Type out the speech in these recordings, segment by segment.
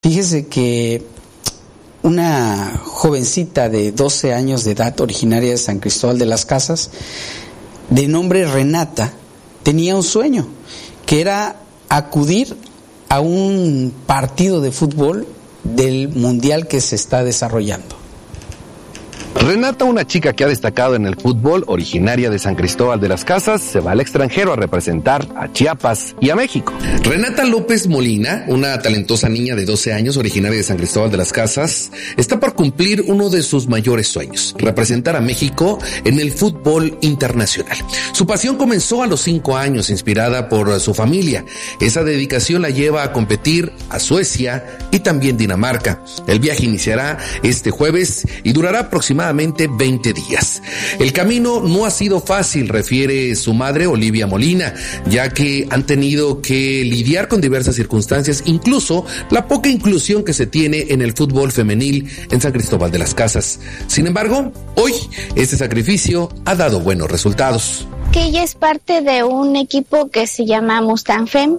Fíjese que una jovencita de 12 años de edad, originaria de San Cristóbal de las Casas, de nombre Renata, tenía un sueño, que era acudir a un partido de fútbol del mundial que se está desarrollando. Renata, una chica que ha destacado en el fútbol, originaria de San Cristóbal de las Casas, se va al extranjero a representar a Chiapas y a México. Renata López Molina, una talentosa niña de 12 años, originaria de San Cristóbal de las Casas, está por cumplir uno de sus mayores sueños: representar a México en el fútbol internacional. Su pasión comenzó a los 5 años, inspirada por su familia. Esa dedicación la lleva a competir a Suecia y también Dinamarca. El viaje iniciará este jueves y durará aproximadamente 20 días. El camino no ha sido fácil, refiere su madre Olivia Molina, ya que han tenido que lidiar con diversas circunstancias, incluso la poca inclusión que se tiene en el fútbol femenil en San Cristóbal de las Casas. Sin embargo, hoy este sacrificio ha dado buenos resultados. Que ella es parte de un equipo que se llama Mustang Fem.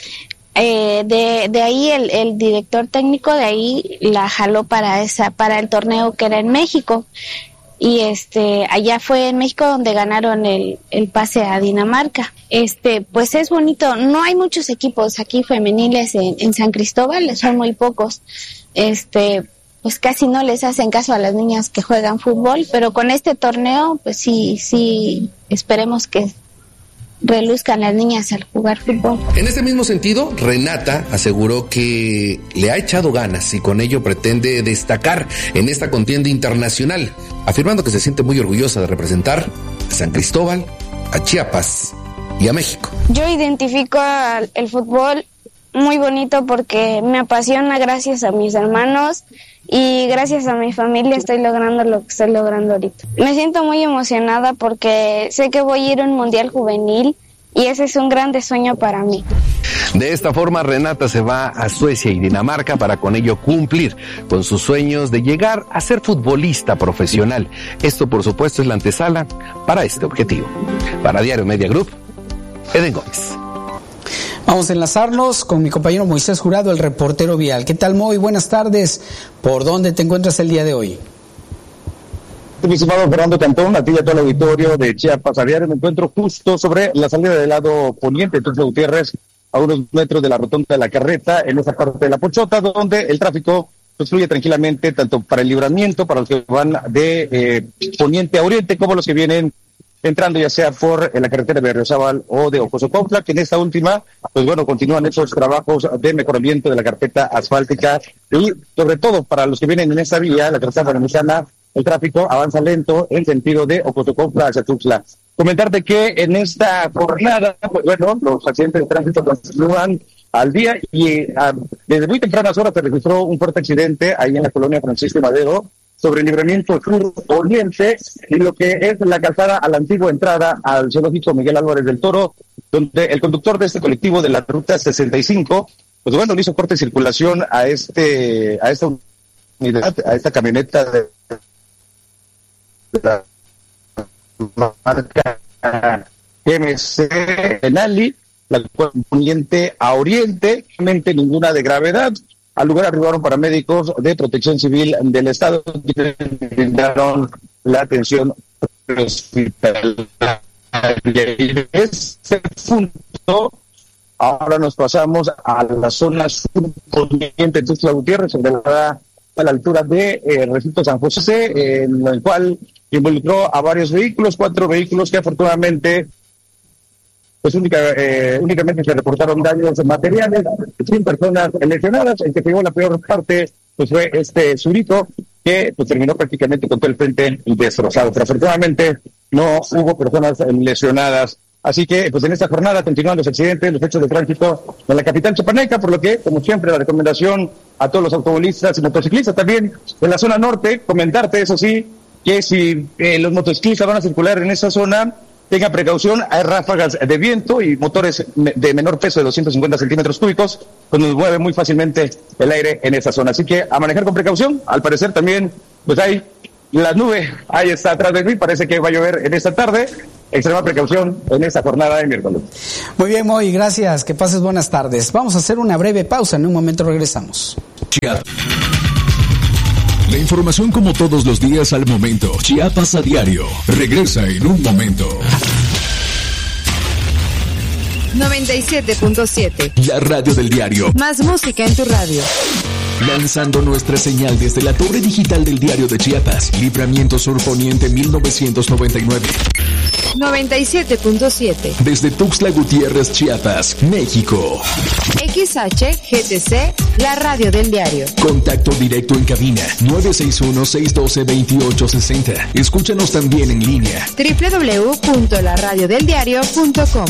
De ahí el director técnico de ahí la jaló para el torneo que era en México, y allá fue en México donde ganaron el pase a Dinamarca. Pues es bonito. No hay muchos equipos aquí femeniles en San Cristóbal, son muy pocos. Pues casi no les hacen caso a las niñas que juegan fútbol, pero con este torneo pues sí esperemos que reluzcan las niñas al jugar fútbol. En este mismo sentido, Renata aseguró que le ha echado ganas y con ello pretende destacar en esta contienda internacional, afirmando que se siente muy orgullosa de representar a San Cristóbal, a Chiapas y a México. Yo identifico el fútbol muy bonito porque me apasiona gracias a mis hermanos y gracias a mi familia estoy logrando lo que estoy logrando ahorita. Me siento muy emocionada porque sé que voy a ir a un mundial juvenil y ese es un grande sueño para mí. De esta forma, Renata se va a Suecia y Dinamarca para con ello cumplir con sus sueños de llegar a ser futbolista profesional. Esto, por supuesto, es la antesala para este objetivo. Para Diario Media Group, Eden Gómez. Vamos a enlazarnos con mi compañero Moisés Jurado, el reportero vial. ¿Qué tal, Moy? Buenas tardes. ¿Por dónde te encuentras el día de hoy? Mi estimado Fernando Cantón, a ti y a todo el auditorio de Chiapas a Diario, me encuentro justo sobre la salida del lado poniente de Tuxtla Gutiérrez, a unos metros de la rotonda de la Carreta, en esa parte de la Pochota, donde el tráfico fluye tranquilamente, tanto para el libramiento, para los que van de poniente a oriente, como los que vienen entrando ya sea por la carretera de Berriozábal o de Ocosocuautla, que en esta última, pues bueno, continúan esos trabajos de mejoramiento de la carpeta asfáltica y sobre todo para los que vienen en esta vía, la carretera panamericana, el tráfico avanza lento en sentido de Ocosocuautla hacia Tuxtla. Comentarte que en esta jornada, pues bueno, los accidentes de tránsito continúan al día y desde muy tempranas horas se registró un fuerte accidente ahí en la colonia Francisco y Madero, sobre el libramiento sur-oriente y lo que es la calzada a la antigua entrada al zoológico Miguel Álvarez del Toro, donde el conductor de este colectivo de la ruta 65, pues bueno, le hizo corte de circulación a esta unidad, a esta camioneta de la marca MC Enali, la cual poniente a oriente, realmente ninguna de gravedad. Al lugar arribaron paramédicos de Protección Civil del Estado que brindaron la atención hospitalaria. Y este punto, ahora nos pasamos a la zona sur-poniente de Tuxtla Gutiérrez, a la altura de Recinto San José, en el cual involucró a varios vehículos, 4 vehículos que afortunadamente pues únicamente se reportaron daños materiales, 100 personas lesionadas. El que pegó la peor parte pues fue este Zurito, que pues terminó prácticamente con todo el frente destrozado, pero afortunadamente no hubo personas lesionadas. Así que pues en esta jornada continúan los accidentes, los hechos de tránsito en la capital chiapaneca, por lo que, como siempre, la recomendación a todos los automovilistas y motociclistas también en la zona norte, comentarte, eso sí, que si los motociclistas van a circular en esa zona, tenga precaución, hay ráfagas de viento y motores de menor peso de 250 centímetros cúbicos, pues nos mueve muy fácilmente el aire en esa zona. Así que a manejar con precaución. Al parecer también, pues hay la nube, ahí está atrás de mí, parece que va a llover en esta tarde. extrema precaución en esta jornada de miércoles. Muy bien, Moy, gracias. Que pases buenas tardes. Vamos a hacer una breve pausa. En un momento regresamos. La información como todos los días al momento. Chiapas a diario. Regresa en un momento. 97.7. La radio del diario. Más música en tu radio. Lanzando nuestra señal desde la torre digital del Diario de Chiapas. Libramiento Sur Poniente 1999. 97.7. Desde Tuxtla Gutiérrez, Chiapas, México. XHGTC, la radio del diario. Contacto directo en cabina 961-612-2860. Escúchanos también en línea. www.laradiodeldiario.com.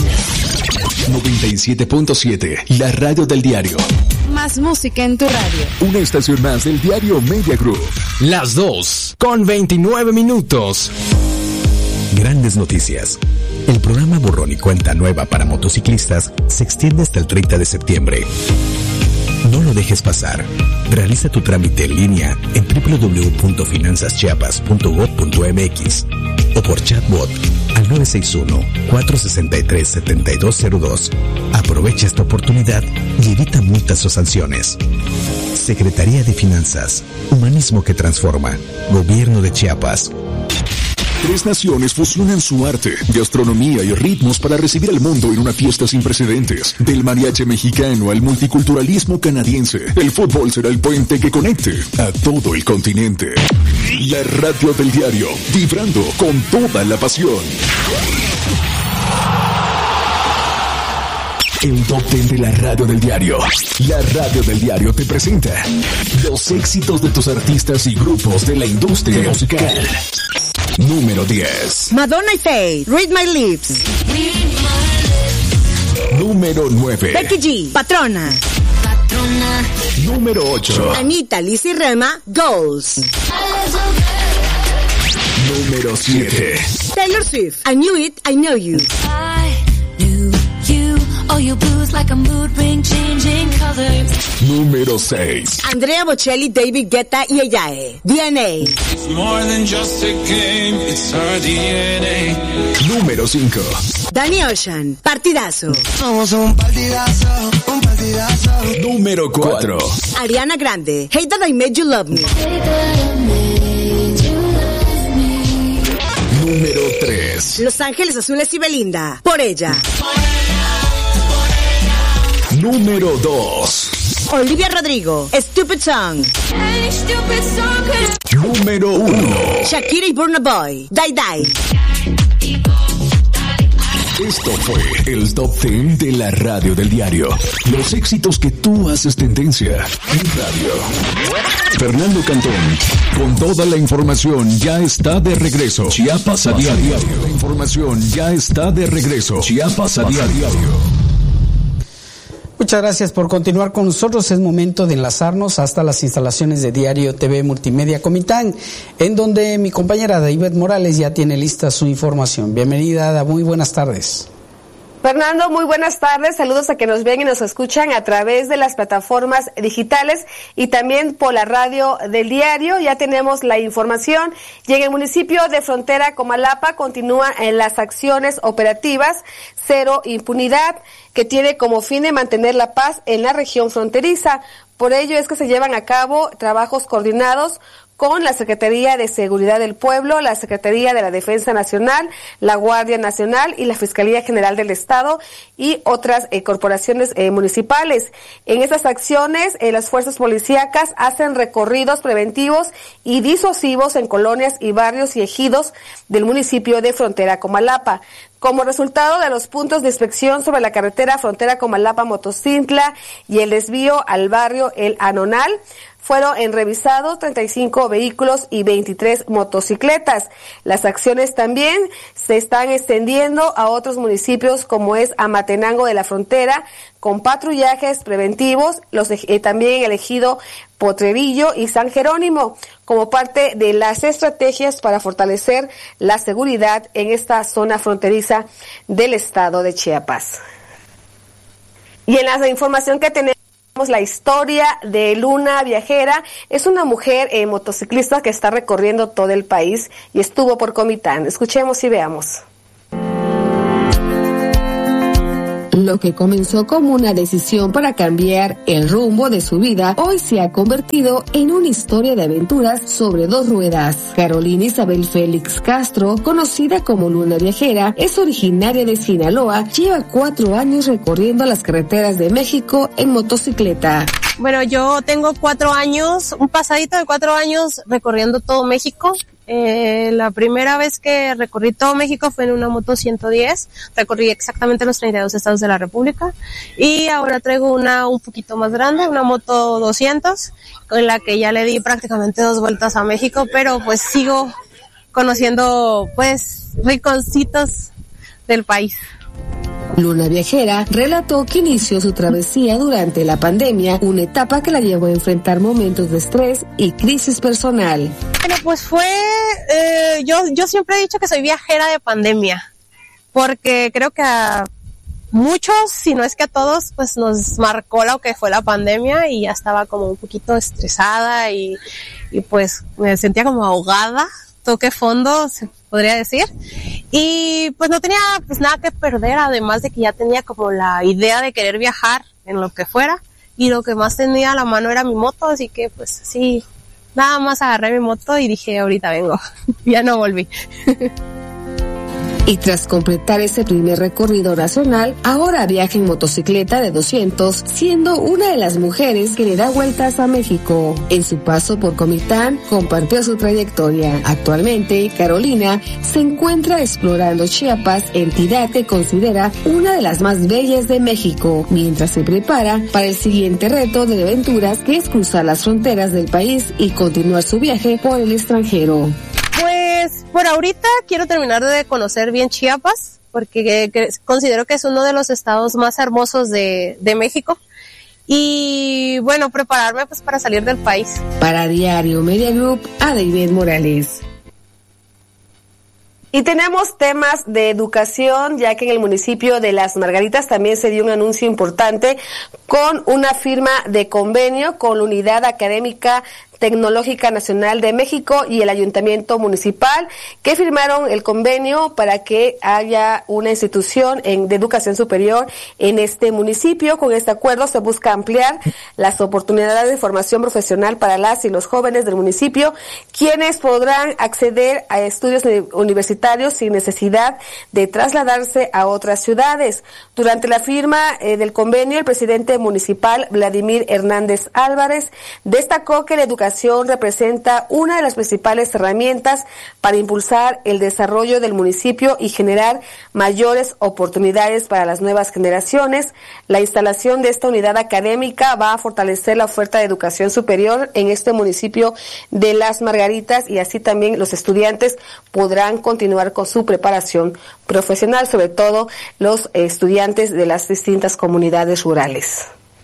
97.7, la radio del diario. Más música en tu radio. Una estación más del diario Media Group. Las 2:29. Grandes noticias. El programa Borrón y Cuenta Nueva para motociclistas se extiende hasta el 30 de septiembre. No lo dejes pasar. Realiza tu trámite en línea en www.finanzaschiapas.gov.mx o por chatbot al 961-463-7202. Aprovecha esta oportunidad y evita multas o sanciones. Secretaría de Finanzas, humanismo que transforma. Gobierno de Chiapas. 3 naciones fusionan su arte, gastronomía y ritmos para recibir al mundo en una fiesta sin precedentes. Del mariachi mexicano al multiculturalismo canadiense, el fútbol será el puente que conecte a todo el continente. La radio del diario, vibrando con toda la pasión. El top 10 de la radio del diario. La radio del diario te presenta los éxitos de tus artistas y grupos de la industria musical. Número 10. Madonna y Faye, Read My Lips. Número 9. Becky G, Patrona. Número 8. Anita, Liz y Rema, Goals. Número 7. Taylor Swift, I Knew It, I Know You. Número 6. Andrea Bocelli, David Guetta y Eyae, DNA. Número 5. Danny Ocean, Partidazo. Somos un partidazo, un partidazo. Número 4. Ariana Grande, Hate That I Made You Love Me. Número 3. Los Ángeles Azules y Belinda, Por Ella. Número 2. Olivia Rodrigo, Stupid Song. Número 1. Shakira y Burna Boy, Die Die. Esto fue el Top 10 de la radio del diario. Los éxitos que tú haces tendencia en radio. Fernando Cantón, con toda la información, ya está de regreso. Chiapas a diario. La información ya está de regreso. Chiapas a diario. Muchas gracias por continuar con nosotros. Es momento de enlazarnos hasta las instalaciones de Diario TV Multimedia Comitán, en donde mi compañera David Morales ya tiene lista su información. Bienvenida, Ada, muy buenas tardes. Fernando, muy buenas tardes. Saludos a que nos ven y nos escuchan a través de las plataformas digitales y también por la radio del diario. Ya tenemos la información y en el municipio de Frontera Comalapa continúan en las acciones operativas Cero Impunidad, que tiene como fin de mantener la paz en la región fronteriza. Por ello es que se llevan a cabo trabajos coordinados con la Secretaría de Seguridad del Pueblo, la Secretaría de la Defensa Nacional, la Guardia Nacional y la Fiscalía General del Estado y otras corporaciones municipales. En estas acciones, las fuerzas policíacas hacen recorridos preventivos y disuasivos en colonias y barrios y ejidos del municipio de Frontera Comalapa. Como resultado de los puntos de inspección sobre la carretera Frontera Comalapa-Motocintla y el desvío al barrio El Anonal, fueron revisados 35 vehículos y 23 motocicletas. Las acciones también se están extendiendo a otros municipios como es Amatenango de la Frontera, con patrullajes preventivos, también el ejido Potrerillo y San Jerónimo, como parte de las estrategias para fortalecer la seguridad en esta zona fronteriza del estado de Chiapas. Y en la información que tenemos, la historia de Luna Viajera. Es una mujer motociclista que está recorriendo todo el país y estuvo por Comitán. Escuchemos y veamos. Lo que comenzó como una decisión para cambiar el rumbo de su vida, hoy se ha convertido en una historia de aventuras sobre dos ruedas. Carolina Isabel Félix Castro, conocida como Luna Viajera, es originaria de Sinaloa, lleva 4 años recorriendo las carreteras de México en motocicleta. Bueno, yo tengo 4 años, un pasadito de 4 años recorriendo todo México. La primera vez que recorrí todo México fue en una moto 110, recorrí exactamente los 32 estados de la República, y ahora traigo una un poquito más grande, una moto 200, con la que ya le di prácticamente 2 vueltas a México, pero pues sigo conociendo pues rinconcitos del país. Luna Viajera relató que inició su travesía durante la pandemia, una etapa que la llevó a enfrentar momentos de estrés y crisis personal. Bueno, pues yo siempre he dicho que soy viajera de pandemia, porque creo que a muchos, si no es que a todos, pues nos marcó lo que fue la pandemia y ya estaba como un poquito estresada y pues me sentía como ahogada, toqué fondo, se podría decir, y pues no tenía pues nada que perder, además de que ya tenía como la idea de querer viajar en lo que fuera, y lo que más tenía a la mano era mi moto, así que pues sí, nada más agarré mi moto y dije ahorita vengo, ya no volví. Y tras completar ese primer recorrido nacional, ahora viaja en motocicleta de 200, siendo una de las mujeres que le da vueltas a México. En su paso por Comitán, compartió su trayectoria. Actualmente, Carolina se encuentra explorando Chiapas, entidad que considera una de las más bellas de México, mientras se prepara para el siguiente reto de aventuras, que es cruzar las fronteras del país y continuar su viaje por el extranjero. Pues por ahorita quiero terminar de conocer bien Chiapas, porque considero que es uno de los estados más hermosos de México, y bueno, prepararme pues para salir del país. Para Diario Media Group, Adeibet Morales. Y tenemos temas de educación, ya que en el municipio de Las Margaritas también se dio un anuncio importante con una firma de convenio con la Unidad Académica Tecnológica Nacional de México y el Ayuntamiento Municipal, que firmaron el convenio para que haya una institución de educación superior en este municipio. Con este acuerdo se busca ampliar las oportunidades de formación profesional para las y los jóvenes del municipio, quienes podrán acceder a estudios universitarios sin necesidad de trasladarse a otras ciudades. Durante la firma del convenio, el presidente municipal, Vladimir Hernández Álvarez, destacó que la educación representa una de las principales herramientas para impulsar el desarrollo del municipio y generar mayores oportunidades para las nuevas generaciones. La instalación de esta unidad académica va a fortalecer la oferta de educación superior en este municipio de Las Margaritas, y así también los estudiantes podrán continuar con su preparación profesional, sobre todo los estudiantes de las distintas comunidades rurales.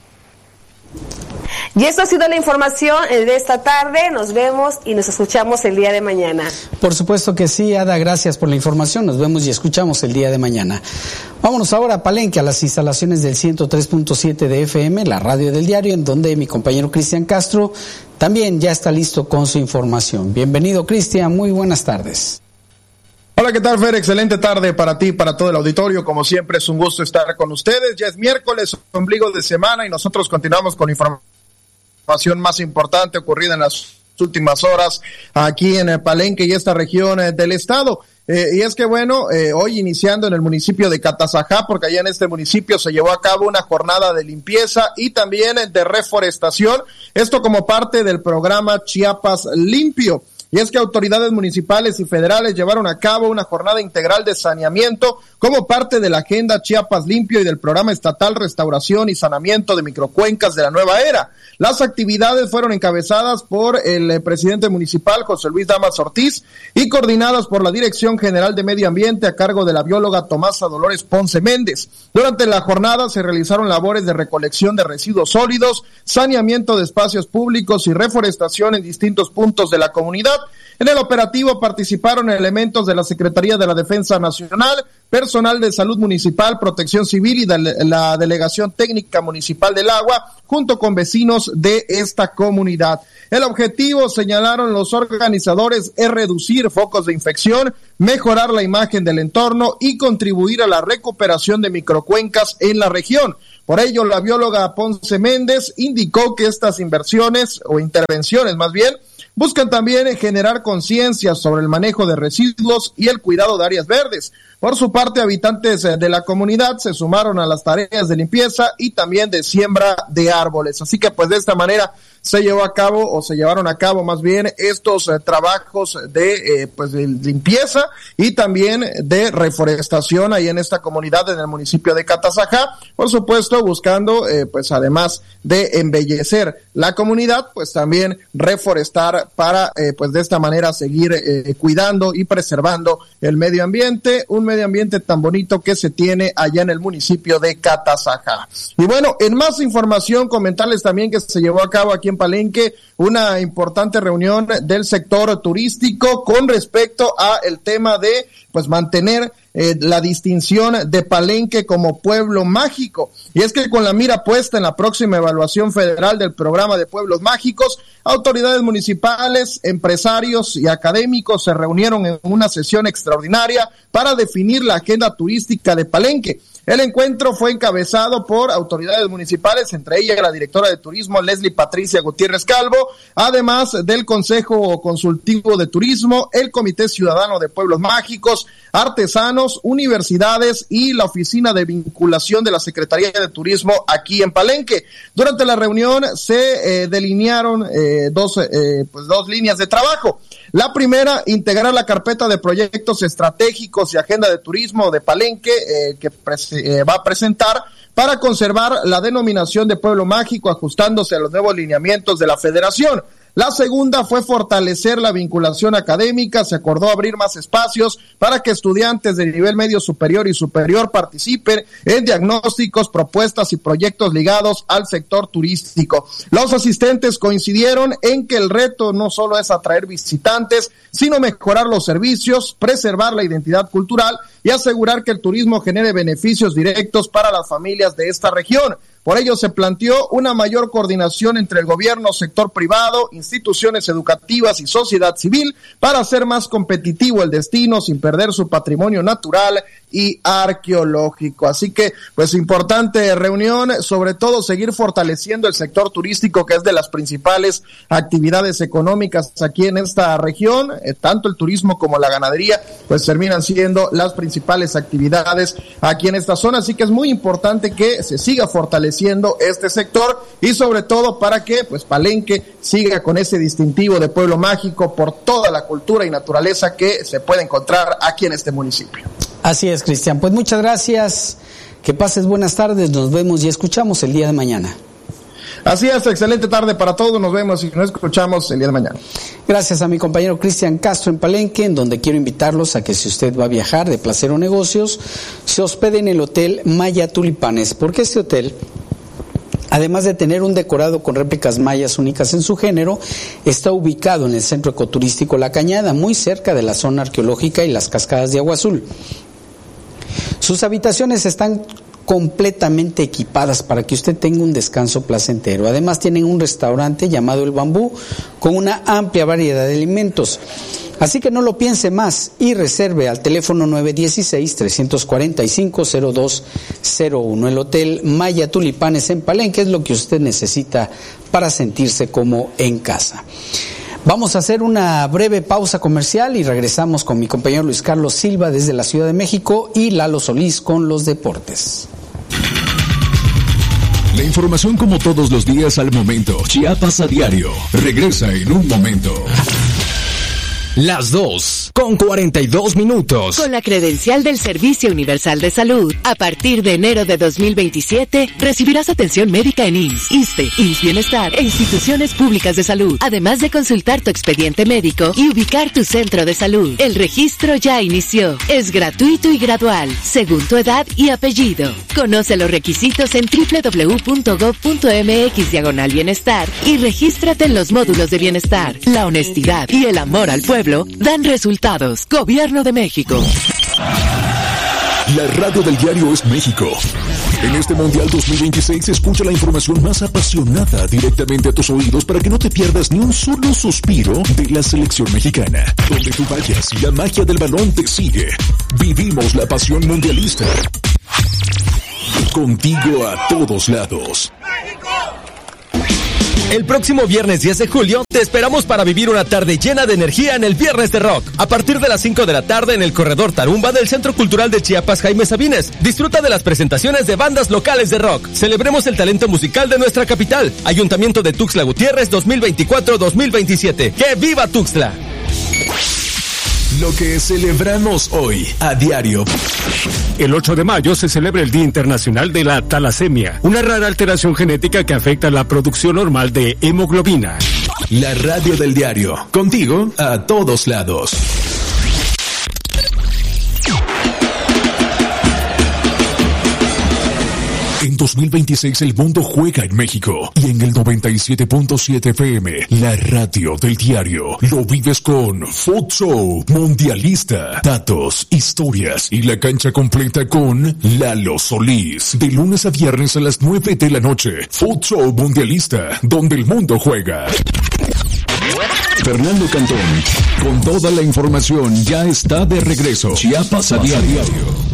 Y esto ha sido la información de esta tarde. Nos vemos y nos escuchamos el día de mañana. Por supuesto que sí, Ada, gracias por la información. Nos vemos y escuchamos el día de mañana. Vámonos ahora a Palenque, a las instalaciones del 103.7 de FM, la radio del diario, en donde mi compañero Cristian Castro también ya está listo con su información. Bienvenido, Cristian, muy buenas tardes. Hola, ¿qué tal, Fer? Excelente tarde para ti, para todo el auditorio. Como siempre, es un gusto estar con ustedes. Ya es miércoles, ombligo de semana, y nosotros continuamos con información más importante ocurrida en las últimas horas aquí en Palenque y esta región del estado. Y es que bueno, hoy iniciando en el municipio de Catazajá, porque allá en este municipio se llevó a cabo una jornada de limpieza y también de reforestación, esto como parte del programa Chiapas Limpio. Y es que autoridades municipales y federales llevaron a cabo una jornada integral de saneamiento como parte de la Agenda Chiapas Limpio y del Programa Estatal Restauración y Saneamiento de Microcuencas de la Nueva Era. Las actividades fueron encabezadas por el presidente municipal, José Luis Damas Ortiz, y coordinadas por la Dirección General de Medio Ambiente a cargo de la bióloga Tomasa Dolores Ponce Méndez. Durante la jornada se realizaron labores de recolección de residuos sólidos, saneamiento de espacios públicos y reforestación en distintos puntos de la comunidad. En el operativo participaron elementos de la Secretaría de la Defensa Nacional, personal de Salud Municipal, Protección Civil y de la Delegación Técnica Municipal del Agua, junto con vecinos de esta comunidad. El objetivo, señalaron los organizadores, es reducir focos de infección, mejorar la imagen del entorno y contribuir a la recuperación de microcuencas en la región. Por ello, la bióloga Ponce Méndez indicó que estas inversiones o intervenciones más bien buscan también generar conciencia sobre el manejo de residuos y el cuidado de áreas verdes. Por su parte, habitantes de la comunidad se sumaron a las tareas de limpieza y también de siembra de árboles. Así que pues de esta manera se llevaron a cabo más bien estos trabajos de limpieza y también de reforestación ahí en esta comunidad en el municipio de Catazajá, por supuesto buscando además de embellecer la comunidad, pues también reforestar para de esta manera seguir cuidando y preservando el medio ambiente, un medio ambiente tan bonito que se tiene allá en el municipio de Catazajá. Y bueno, en más información, comentarles también que se llevó a cabo aquí en Palenque una importante reunión del sector turístico con respecto a el tema de mantener la distinción de Palenque como pueblo mágico. Y es que con la mira puesta en la próxima evaluación federal del programa de pueblos mágicos, autoridades municipales, empresarios y académicos se reunieron en una sesión extraordinaria para definir la agenda turística de Palenque. El encuentro fue encabezado por autoridades municipales, entre ellas la directora de turismo Leslie Patricia Gutiérrez Calvo, además del Consejo Consultivo de Turismo, el Comité Ciudadano de Pueblos Mágicos, artesanos, universidades y la Oficina de Vinculación de la Secretaría de Turismo aquí en Palenque. Durante la reunión se delinearon dos líneas de trabajo. La primera, integrar la carpeta de proyectos estratégicos y agenda de turismo de Palenque que va a presentar para conservar la denominación de pueblo mágico, ajustándose a los nuevos lineamientos de la federación. La segunda fue fortalecer la vinculación académica. Se acordó abrir más espacios para que estudiantes de nivel medio superior y superior participen en diagnósticos, propuestas y proyectos ligados al sector turístico. Los asistentes coincidieron en que el reto no solo es atraer visitantes, sino mejorar los servicios, preservar la identidad cultural y asegurar que el turismo genere beneficios directos para las familias de esta región. Por ello se planteó una mayor coordinación entre el gobierno, sector privado, instituciones educativas y sociedad civil para hacer más competitivo el destino sin perder su patrimonio natural y arqueológico. Así que, importante reunión, sobre todo seguir fortaleciendo el sector turístico, que es de las principales actividades económicas aquí en esta región. Tanto el turismo como la ganadería, terminan siendo las principales actividades aquí en esta zona. Así que es muy importante que se siga fortaleciendo este sector y sobre todo para que, Palenque siga con ese distintivo de pueblo mágico por toda la cultura y naturaleza que se puede encontrar aquí en este municipio. Así es, Cristian. Pues muchas gracias. Que pases buenas tardes. Nos vemos y escuchamos el día de mañana. Así es, excelente tarde para todos. Nos vemos y nos escuchamos el día de mañana. Gracias a mi compañero Cristian Castro en Palenque, en donde quiero invitarlos a que si usted va a viajar de placer o negocios, se hospede en el Hotel Maya Tulipanes, porque este hotel, además de tener un decorado con réplicas mayas únicas en su género, está ubicado en el centro ecoturístico La Cañada, muy cerca de la zona arqueológica y las cascadas de Agua Azul. Sus habitaciones están completamente equipadas para que usted tenga un descanso placentero. Además tienen un restaurante llamado El Bambú con una amplia variedad de alimentos. Así que no lo piense más y reserve al teléfono 916-345-0201. El Hotel Maya Tulipanes en Palenque es lo que usted necesita para sentirse como en casa. Vamos a hacer una breve pausa comercial y regresamos con mi compañero Luis Carlos Silva desde la Ciudad de México y Lalo Solís con los deportes. La información como todos los días al momento. Chiapas a diario. Regresa en un momento. Las 2:42. Con la credencial del Servicio Universal de Salud, a partir de enero de 2027, recibirás atención médica en IMSS, ISSSTE, IMSS Bienestar e instituciones públicas de salud, además de consultar tu expediente médico y ubicar tu centro de salud. El registro ya inició. Es gratuito y gradual, según tu edad y apellido. Conoce los requisitos en www.gov.mx/bienestar y regístrate en los módulos de bienestar. La honestidad y el amor al pueblo dan resultados. Gobierno de México. La radio del diario es México. En este Mundial 2026 escucha la información más apasionada directamente a tus oídos para que no te pierdas ni un solo suspiro de la selección mexicana. Donde tú vayas y la magia del balón te sigue. Vivimos la pasión mundialista. Contigo a todos lados. El próximo viernes 10 de julio te esperamos para vivir una tarde llena de energía en el Viernes de Rock. A partir de las 5 de la tarde en el Corredor Tarumba del Centro Cultural de Chiapas Jaime Sabines. Disfruta de las presentaciones de bandas locales de rock. Celebremos el talento musical de nuestra capital. Ayuntamiento de Tuxtla Gutiérrez 2024-2027. ¡Que viva Tuxtla! Lo que celebramos hoy a diario. El 8 de mayo se celebra el Día Internacional de la Talasemia, una rara alteración genética que afecta la producción normal de hemoglobina. La radio del diario, contigo a todos lados. En 2026 el mundo juega en México y en el 97.7 FM, la radio del diario, lo vives con Futsal Mundialista. Datos, historias y la cancha completa con Lalo Solís. De lunes a viernes a las 9 de la noche, Futsal Mundialista, donde el mundo juega. Fernando Cantón, con toda la información, ya está de regreso. Chiapas a diario.